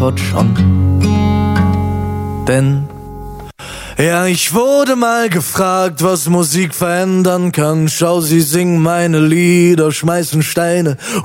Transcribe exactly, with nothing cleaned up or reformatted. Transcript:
Jackpot schon. Denn ja, ich wurde mal gefragt, was Musik verändern kann. Schau, sie singen meine Lieder, schmeißen Steine